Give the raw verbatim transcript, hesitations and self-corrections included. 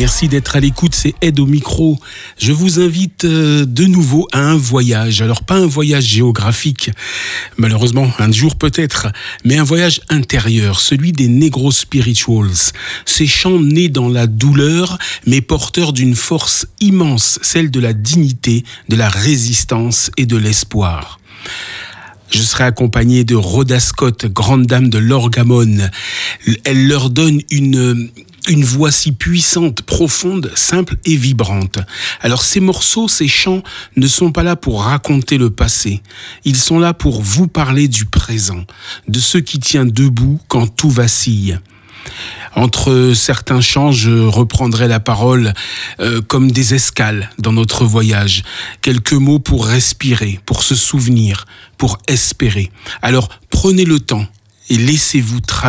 Merci d'être à l'écoute, c'est Ed au micro. Je vous invite euh, de nouveau à un voyage. Alors pas un voyage géographique, malheureusement, un jour peut-être, mais un voyage intérieur, celui des Negro Spirituals. Ces chants nés dans la douleur, mais porteurs d'une force immense, celle de la dignité, de la résistance et de l'espoir. Je serai accompagné de Rhoda Scott, grande dame de l'orgamon. Elle leur donne une, une voix si puissante, profonde, simple et vibrante. Alors ces morceaux, ces chants ne sont pas là pour raconter le passé. Ils sont là pour vous parler du présent, de ce qui tient debout quand tout vacille. Entre certains chants, je reprendrai la parole euh, comme des escales dans notre voyage. Quelques mots pour respirer, pour se souvenir, pour espérer. Alors prenez le temps et laissez-vous traverser.